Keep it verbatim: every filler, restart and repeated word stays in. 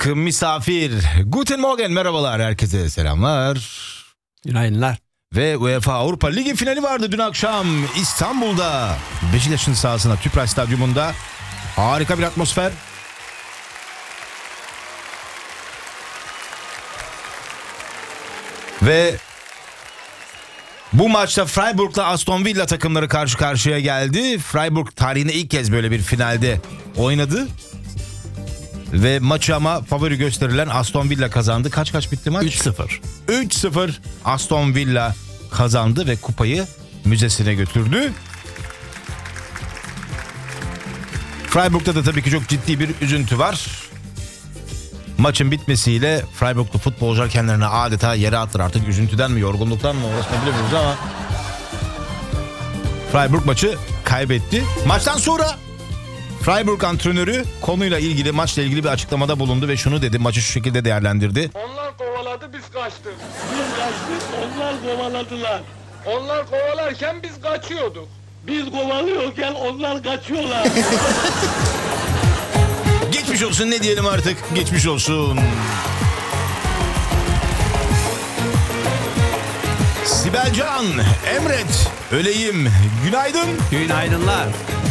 misafir. Guten Morgen, merhabalar, herkese selamlar. Günaydınlar. Ve UEFA Avrupa Ligi finali vardı dün akşam İstanbul'da. Beşiktaş'ın sahasına, Tüpraş Stadyumunda. Harika bir atmosfer. Ve bu maçta Freiburg'la Aston Villa takımları karşı karşıya geldi. Freiburg tarihinde ilk kez böyle bir finalde oynadı. Ve maçı ama favori gösterilen Aston Villa kazandı. Kaç kaç bitti maç? üç sıfır. üç sıfır Aston Villa kazandı ve kupayı müzesine götürdü. Freiburg'da da tabii ki çok ciddi bir üzüntü var. Maçın bitmesiyle Freiburglu futbolcular kendilerini adeta yere attılar. Artık üzüntüden mi, yorgunluktan mı orasını bilemiyoruz ama Freiburg maçı kaybetti. Maçtan sonra Freiburg antrenörü konuyla ilgili, maçla ilgili bir açıklamada bulundu ve şunu dedi, maçı şu şekilde değerlendirdi. Onlar kovaladı, biz kaçtık. Biz kaçtık, onlar kovaladılar. Onlar kovalarken biz kaçıyorduk. Biz kovalıyorken onlar kaçıyorlar. Geçmiş olsun, ne diyelim artık, geçmiş olsun. Sibelcan, Emret, Öleyim, günaydın. Günaydınlar.